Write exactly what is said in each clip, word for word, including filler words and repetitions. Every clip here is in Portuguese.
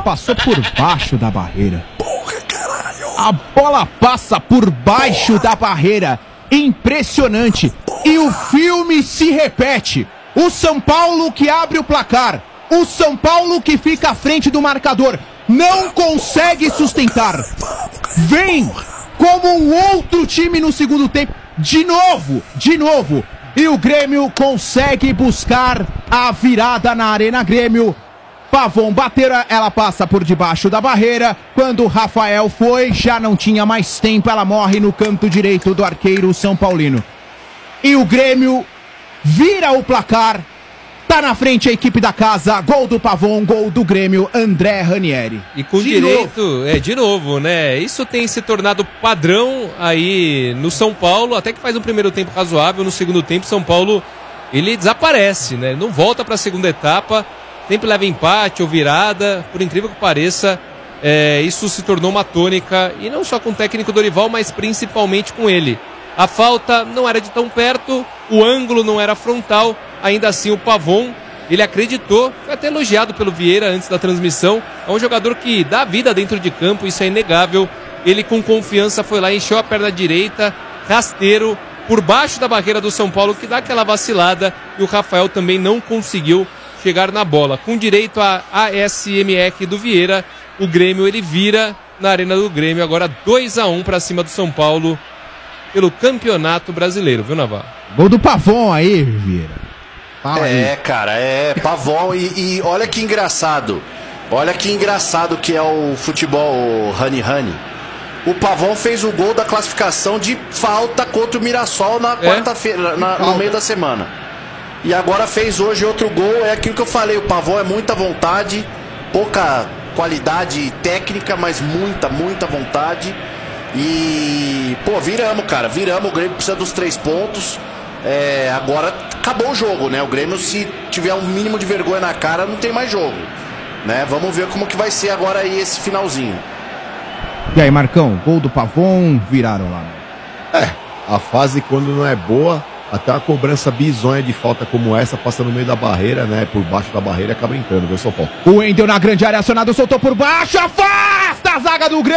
passou por baixo da barreira. Porra, caralho. A bola passa por baixo Porra. da barreira. Impressionante. Porra. E o filme se repete. O São Paulo que abre o placar. O São Paulo que fica à frente do marcador. Não consegue sustentar. Vem como um outro time no segundo tempo. De novo, de novo. E o Grêmio consegue buscar a virada na Arena Grêmio. Pavon bateu, ela passa por debaixo da barreira. Quando o Rafael foi, já não tinha mais tempo. Ela morre no canto direito do arqueiro São Paulino. E o Grêmio vira o placar. Tá na frente a equipe da casa. Gol do Pavon, gol do Grêmio, André Ranieri. E com de direito, novo. é, de novo, né? Isso tem se tornado padrão aí no São Paulo, até que faz um primeiro tempo razoável. No segundo tempo, São Paulo, ele desaparece, né? Ele não volta pra segunda etapa, sempre leva empate ou virada. Por incrível que pareça, é, isso se tornou uma tônica, e não só com o técnico Dorival, mas principalmente com ele. A falta não era de tão perto, o ângulo não era frontal. Ainda assim, o Pavon, ele acreditou, foi até elogiado pelo Vieira antes da transmissão. É um jogador que dá vida dentro de campo, isso é inegável. Ele com confiança foi lá, encheu a perna direita, rasteiro, por baixo da barreira do São Paulo, que dá aquela vacilada. E o Rafael também não conseguiu chegar na bola. Com direito a A S M R do Vieira, o Grêmio ele vira na Arena do Grêmio. Agora dois a um para cima do São Paulo pelo Campeonato Brasileiro, viu, Navarro? Gol do Pavon aí, Vieira. Fala é, aí. cara, é Pavon e, e olha que engraçado. Olha que engraçado que é o futebol, o Rani Rani. O Pavon fez o gol da classificação de falta contra o Mirassol na é? quarta-feira, na, no meio da semana. E agora fez hoje outro gol. É aquilo que eu falei, o Pavon é muita vontade, pouca qualidade técnica, mas muita, muita vontade. E, pô, viramos, cara, viramos. O Grêmio precisa dos três pontos. É, agora acabou o jogo, né? O Grêmio, se tiver um mínimo de vergonha na cara, não tem mais jogo, né? Vamos ver como que vai ser agora aí esse finalzinho. E aí, Marcão, gol do Pavon, viraram lá. É, a fase quando não é boa, até uma cobrança bizonha de falta como essa, passa no meio da barreira, né? Por baixo da barreira, acaba entrando, viu, São Paulo? O Wendel na grande área, acionado, soltou por baixo, afasta a zaga do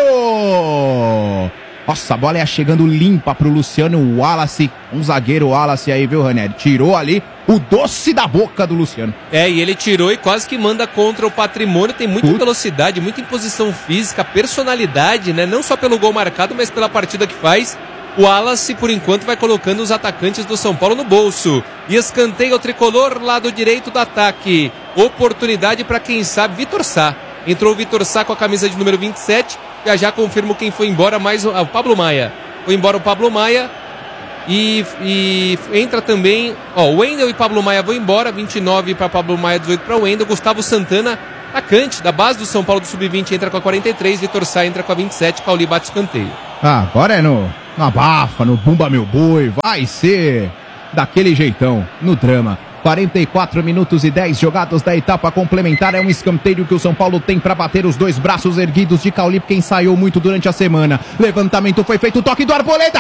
Grêmio! Nossa, a bola ia chegando limpa pro Luciano Wallace, um zagueiro Wallace aí, viu, Ranieri? Tirou ali o doce da boca do Luciano. É, e ele tirou e quase que manda contra o Patrimônio. Tem muita Putz. velocidade, muita imposição física, personalidade, né? Não só pelo gol marcado, mas pela partida que faz. O Wallace, por enquanto, vai colocando os atacantes do São Paulo no bolso. E escanteia o tricolor, lado direito do ataque. Oportunidade para quem sabe, Vitor Sá. Entrou o Vitor Sá com a camisa de número vinte e sete. Já já confirmo quem foi embora, mais o, ah, o Pablo Maia. Foi embora o Pablo Maia. E, e entra também, ó, o Wendel e Pablo Maia vão embora. vinte e nove para Pablo Maia, dezoito para o Wendel. Gustavo Santana, atacante da base do São Paulo do sub vinte, entra com a quarenta e três. Vitor Sá entra com a vinte e sete. Cauli bate escanteio. Ah, agora é no, no abafa, no bumba meu boi. Vai ser daquele jeitão, no drama. quarenta e quatro minutos e dez jogados da etapa complementar. É um escanteio que o São Paulo tem para bater, os dois braços erguidos de Cauli, que ensaiou muito durante a semana. Levantamento foi feito, toque do Arboleda.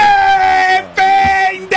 Defendeu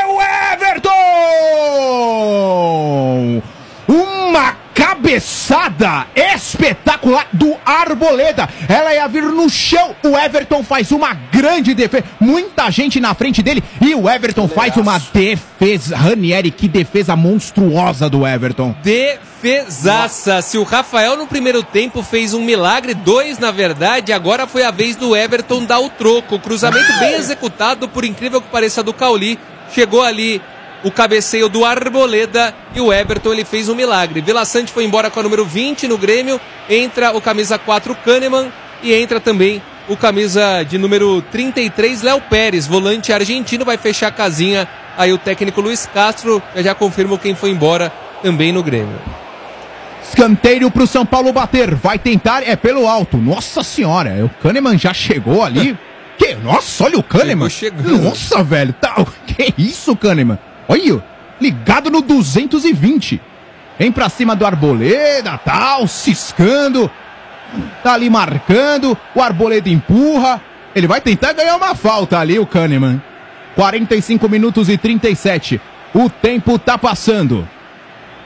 Everton! Uma cabeçada espetacular do Arboleda. Ela ia vir no chão. O Everton faz uma grande defesa. Muita gente na frente dele. E o Everton faz uma defesa. Ranieri, que defesa monstruosa do Everton. Defesaça. Se o Rafael no primeiro tempo fez um milagre, dois na verdade, agora foi a vez do Everton dar o troco. Cruzamento bem executado, por incrível que pareça, do Cauli. Chegou ali o cabeceio do Arboleda e o Everton, ele fez um milagre. Vila Sante foi embora com a número vinte no Grêmio. Entra o camisa quatro, Kahneman. E entra também o camisa de número trinta e três, Léo Pérez, volante argentino. Vai fechar a casinha aí o técnico Luiz Castro. Eu já confirmo quem foi embora também no Grêmio. Escanteio pro São Paulo bater. Vai tentar, é pelo alto. Nossa senhora, o Kahneman já chegou ali. Que? Nossa, olha o Kahneman. Nossa, velho. Tá... Que isso, Kahneman? Olha, ligado no duzentos e vinte. Vem pra cima do Arboleda, tal, ciscando. Tá ali marcando. O Arboleda empurra. Ele vai tentar ganhar uma falta ali, o Kahneman. quarenta e cinco minutos e trinta e sete. O tempo tá passando.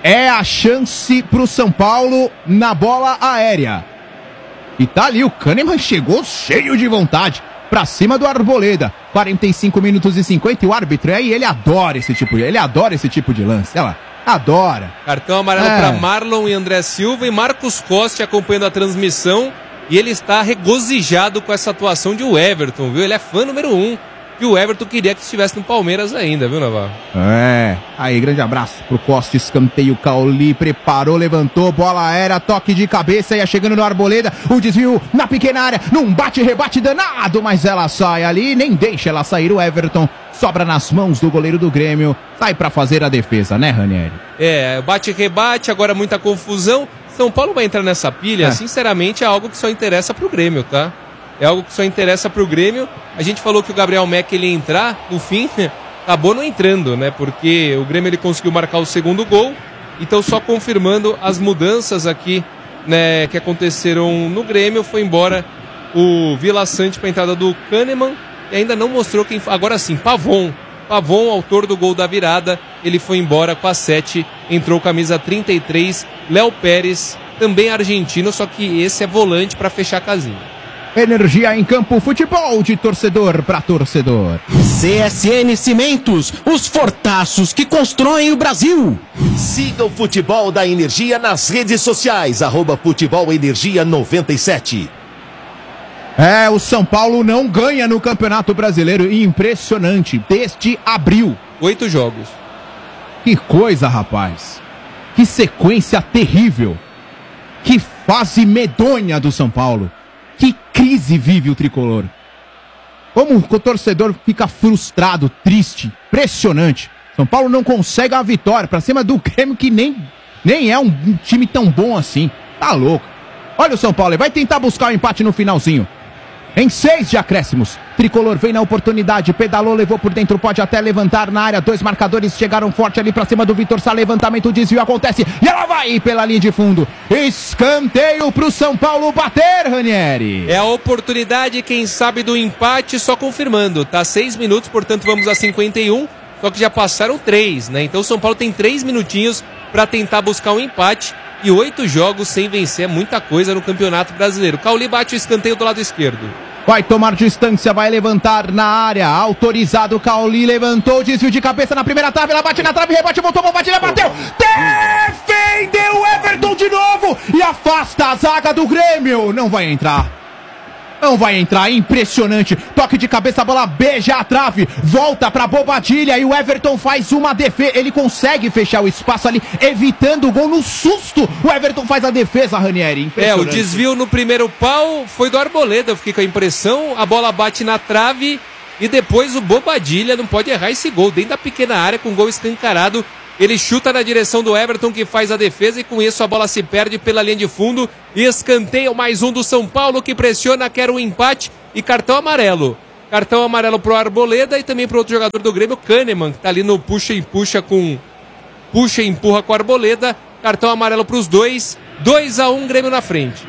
É a chance pro São Paulo na bola aérea. E tá ali, o Kahneman chegou cheio de vontade pra cima do Arboleda. quarenta e cinco minutos e cinquenta, e o árbitro aí, ele adora esse tipo de, ele adora esse tipo de lance, ela adora. Cartão amarelo é. para Marlon e André Silva, e Marcos Costa acompanhando a transmissão, e ele está regozijado com essa atuação de Everton, viu? Ele é fã número um, e o Everton queria que estivesse no Palmeiras ainda, viu, Navarro? É, aí, grande abraço pro Costa, escanteio, Cauli preparou, levantou, bola aérea, toque de cabeça, ia chegando no Arboleda, o desvio na pequena área, num bate-rebate danado, mas ela sai ali, nem deixa ela sair, o Everton sobra nas mãos do goleiro do Grêmio, sai pra fazer a defesa, né, Ranieri? É, bate-rebate, agora muita confusão, São Paulo vai entrar nessa pilha, é. Sinceramente é algo que só interessa pro Grêmio, tá? É algo que só interessa pro Grêmio. A gente falou que o Gabriel Meck ele ia entrar, no fim, acabou não entrando, né? Porque o Grêmio ele conseguiu marcar o segundo gol. Então, só confirmando as mudanças aqui, né, que aconteceram no Grêmio, foi embora o Vila Sante para a entrada do Kahneman e ainda não mostrou quem. Agora sim, Pavon. Pavon, autor do gol da virada, ele foi embora com a sete, entrou camisa trinta e três, Léo Pérez, também argentino, só que esse é volante para fechar a casinha. Energia em campo, futebol de torcedor para torcedor. C S N Cimentos, os fortaços que constroem o Brasil. Siga o Futebol da Energia nas redes sociais, arroba Futebol Energia noventa e sete. É, o São Paulo não ganha no Campeonato Brasileiro, impressionante, desde abril. Oito jogos. Que coisa, rapaz. Que sequência terrível. Que fase medonha do São Paulo. Que crise vive o tricolor. Como o torcedor fica frustrado, triste, impressionante. São Paulo não consegue a vitória pra cima do Grêmio, que nem, nem é um, um time tão bom assim. Tá louco. Olha o São Paulo, ele vai tentar buscar o empate no finalzinho. Em seis de acréscimos, tricolor vem na oportunidade, pedalou, levou por dentro, pode até levantar na área, dois marcadores chegaram forte ali pra cima do Vitor Sá, levantamento, desvio acontece, e ela vai pela linha de fundo, escanteio pro São Paulo bater, Ranieri. É a oportunidade, quem sabe, do empate, só confirmando, tá seis minutos, portanto vamos a cinquenta e um, só que já passaram três, né, então o São Paulo tem três minutinhos pra tentar buscar um empate, e oito jogos sem vencer, é muita coisa no Campeonato Brasileiro. Cauli bate o escanteio do lado esquerdo. Vai tomar distância, vai levantar na área, autorizado, Cauli levantou, desvio de cabeça na primeira trave, ela bate na trave, rebate, voltou, batida, bateu, defendeu o Everton de novo e afasta a zaga do Grêmio, não vai entrar. Não vai entrar, impressionante. Toque de cabeça, a bola beija a trave. Volta pra Bobadilha e o Everton faz uma defesa. Ele consegue fechar o espaço ali, evitando o gol no susto. O Everton faz a defesa, Ranieri. É, o desvio no primeiro pau foi do Arboleda. Eu fiquei com a impressão. A bola bate na trave e depois o Bobadilha não pode errar esse gol. Dentro da pequena área, com gol escancarado. Ele chuta na direção do Everton, que faz a defesa, e com isso a bola se perde pela linha de fundo. E escanteio mais um do São Paulo, que pressiona, quer um empate e cartão amarelo. Cartão amarelo pro Arboleda e também pro outro jogador do Grêmio, Kahneman, que tá ali no puxa e puxa com... Puxa e empurra com o Arboleda. Cartão amarelo pros dois. dois a um, Grêmio na frente.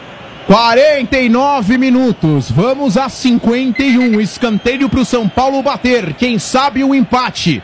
quarenta e nove minutos, vamos a cinquenta e um. Escanteio pro São Paulo bater. Quem sabe o empate.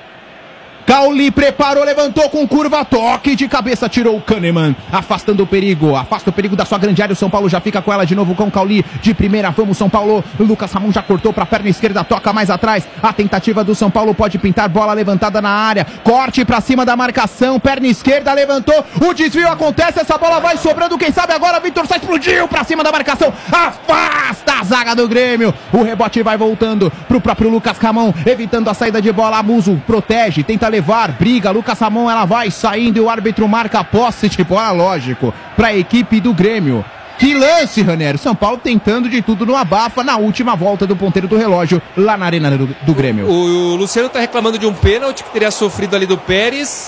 Cauli preparou, levantou com curva, toque de cabeça, tirou o Kahneman, afastando o perigo, afasta o perigo da sua grande área, o São Paulo já fica com ela de novo com o Cauli, de primeira, vamos São Paulo, o Lucas Ramon já cortou pra perna esquerda, toca mais atrás, a tentativa do São Paulo pode pintar, bola levantada na área, corte pra cima da marcação, perna esquerda, levantou, o desvio acontece, essa bola vai sobrando, quem sabe agora, Vitor Sá explodiu pra cima da marcação, afasta a zaga do Grêmio, o rebote vai voltando pro próprio Lucas Ramon, evitando a saída de bola, Muso protege, tenta levar, briga, Lucas Ramon, ela vai saindo e o árbitro marca a posse, tipo, ah, lógico, pra equipe do Grêmio. Que lance, Ranieri, São Paulo tentando de tudo no abafa na última volta do ponteiro do relógio, lá na arena do, do Grêmio. O, o Luciano tá reclamando de um pênalti que teria sofrido ali do Pérez,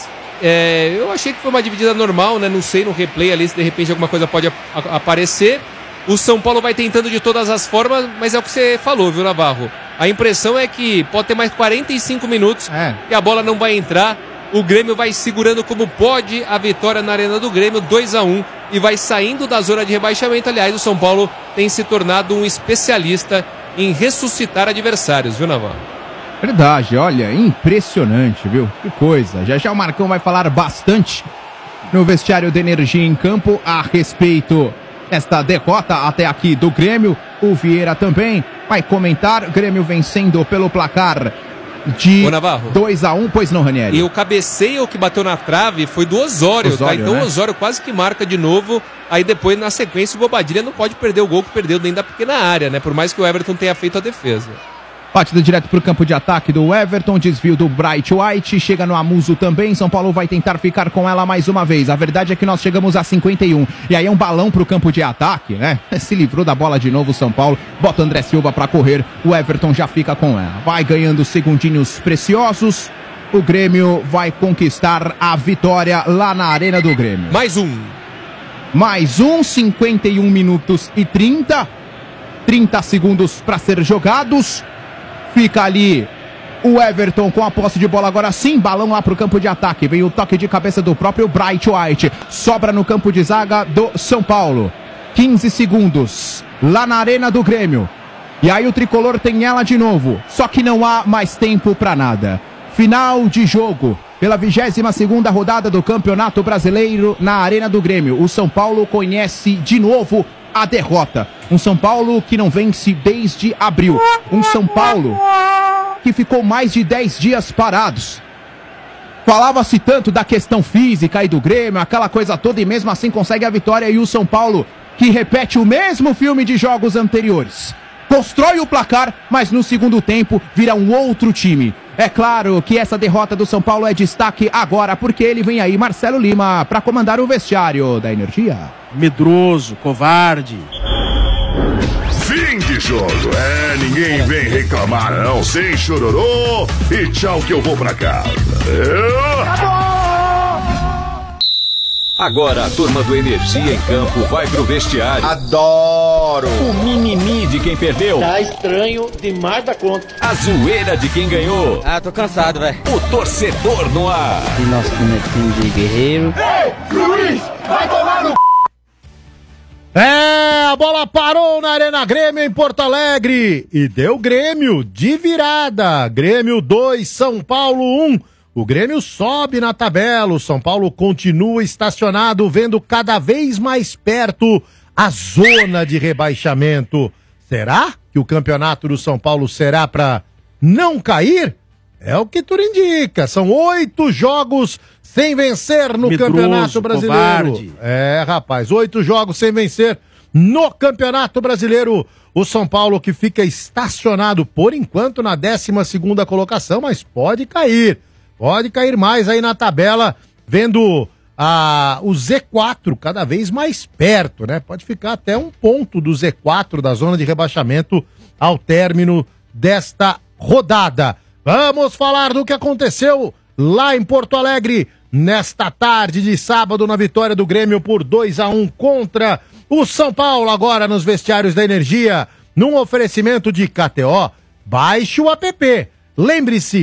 é, eu achei que foi uma dividida normal, né, não sei, no replay ali se de repente alguma coisa pode a, a, aparecer. O São Paulo vai tentando de todas as formas, mas é o que você falou, viu, Navarro? A impressão é que pode ter mais quarenta e cinco minutos é. e a bola não vai entrar. O Grêmio vai segurando como pode a vitória na arena do Grêmio, dois a um, e vai saindo da zona de rebaixamento. Aliás, o São Paulo tem se tornado um especialista em ressuscitar adversários, viu, Navarro? Verdade, olha, impressionante, viu? Que coisa. Já já o Marcão vai falar bastante no vestiário da Energia em campo a respeito desta derrota até aqui do Grêmio. O Vieira também vai comentar. Grêmio vencendo pelo placar de dois a um, pois não, Ranieri? E o cabeceio que bateu na trave foi do Osório, Osório, tá? Então né? o Osório quase que marca de novo. Aí depois, na sequência, o Bobadilha não pode perder o gol que perdeu dentro da pequena área, né? Por mais que o Everton tenha feito a defesa. Batida direto para o campo de ataque do Everton, desvio do Bright White, chega no Amuso também, São Paulo vai tentar ficar com ela mais uma vez. A verdade é que nós chegamos a cinquenta e um, e aí é um balão para o campo de ataque, né? Se livrou da bola de novo o São Paulo, bota André Silva para correr, o Everton já fica com ela. Vai ganhando segundinhos preciosos, o Grêmio vai conquistar a vitória lá na Arena do Grêmio. Mais um. Mais um, cinquenta e um minutos e trinta, trinta segundos para ser jogados. Fica ali o Everton com a posse de bola agora sim, balão lá pro campo de ataque, vem o toque de cabeça do próprio Bright White, sobra no campo de zaga do São Paulo, quinze segundos, lá na Arena do Grêmio, e aí o Tricolor tem ela de novo, só que não há mais tempo pra nada, final de jogo, pela vigésima segunda rodada do Campeonato Brasileiro na Arena do Grêmio, o São Paulo conhece de novo a derrota. Um São Paulo que não vence desde abril. Um São Paulo que ficou mais de dez dias parados. Falava-se tanto da questão física e do Grêmio, aquela coisa toda, e mesmo assim consegue a vitória. E o São Paulo que repete o mesmo filme de jogos anteriores. Constrói o placar, mas no segundo tempo vira um outro time. É claro que essa derrota do São Paulo é destaque agora, porque ele vem aí, Marcelo Lima, para comandar o vestiário da Energia. Medroso, covarde. Fim de jogo. É, ninguém vem reclamar não, sem chororô. E tchau que eu vou pra casa. Eu... Agora a turma do Energia em Campo vai pro vestiário. Adoro! O mimimi de quem perdeu. Tá estranho demais da conta. A zoeira de quem ganhou. Ah, tô cansado, velho. O torcedor no ar. E nosso time é time de guerreiro. Ei, Luiz, vai tomar no... É, a bola parou na Arena Grêmio em Porto Alegre e deu Grêmio de virada. Grêmio dois, São Paulo um. O Grêmio sobe na tabela, o São Paulo continua estacionado, vendo cada vez mais perto a zona de rebaixamento. Será que o campeonato do São Paulo será para não cair? É o que tudo indica. São oito jogos sem vencer no Medroso, Campeonato Brasileiro. Covarde. É, rapaz, oito jogos sem vencer no Campeonato Brasileiro. O São Paulo que fica estacionado por enquanto na décima segunda colocação, mas pode cair. Pode cair mais aí na tabela, vendo a, o Z quatro cada vez mais perto, né? Pode ficar até um ponto do Z quatro da zona de rebaixamento ao término desta rodada. Vamos falar do que aconteceu lá em Porto Alegre nesta tarde de sábado na vitória do Grêmio por dois a um contra o São Paulo, agora nos vestiários da Energia, num oferecimento de K T O. Baixe o app. Lembre-se,